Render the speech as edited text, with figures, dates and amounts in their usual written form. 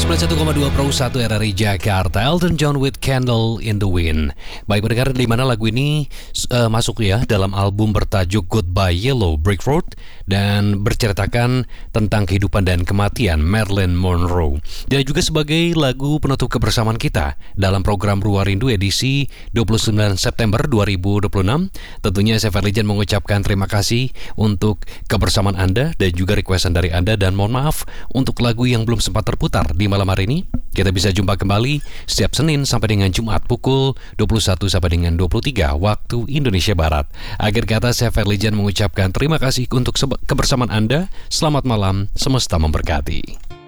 91,2 Pro 1 RRI Jakarta, Elton John with Candle in the Wind. Baik pendengar, di mana lagu ini masuk ya dalam album bertajuk Goodbye Yellow Brick Road dan berceritakan tentang kehidupan dan kematian Marilyn Monroe. Dan juga sebagai lagu penutup kebersamaan kita dalam program Ruang Rindu edisi 29 September 2026. Tentunya saya Ferlijan mengucapkan terima kasih untuk kebersamaan Anda dan juga requestan dari Anda, dan mohon maaf untuk lagu yang belum sempat terputar di malam hari ini. Kita bisa jumpa kembali setiap Senin sampai dengan Jumat pukul 21 sampai dengan 23 waktu Indonesia Barat. Akhir kata, saya Ferlijan mengucapkan terima kasih untuk kebersamaan Anda. Selamat malam, semesta memberkati.